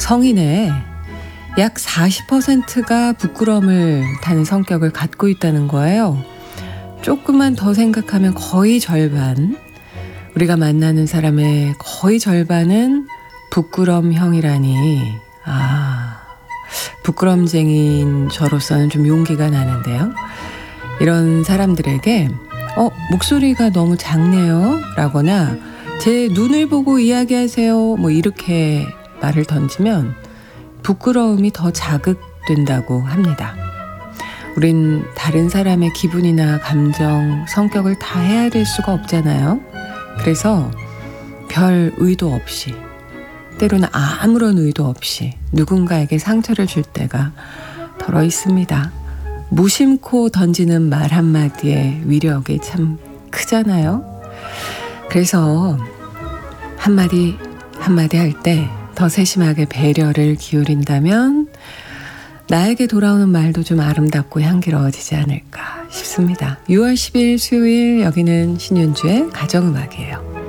성인의 약 40%가 부끄러움을 타는 성격을 갖고 있다는 거예요. 조금만 더 생각하면 거의 절반, 우리가 만나는 사람의 거의 절반은 부끄럼형이라니. 부끄럼쟁이인 저로서는 좀 용기가 나는데요. 이런 사람들에게 목소리가 너무 작네요 라거나 제 눈을 보고 이야기하세요 이렇게 말을 던지면 부끄러움이 더 자극된다고 합니다. 우린 다른 사람의 기분이나 감정, 성격을 다 헤아릴 수가 없잖아요. 그래서 별 의도 없이, 때로는 아무런 의도 없이 누군가에게 상처를 줄 때가 덜어 있습니다. 무심코 던지는 말 한마디의 위력이 참 크잖아요. 그래서 한마디 할 때 더 세심하게 배려를 기울인다면 나에게 돌아오는 말도 좀 아름답고 향기로워지지 않을까 싶습니다. 6월 10일 수요일, 여기는 신윤주의 가정음악이에요.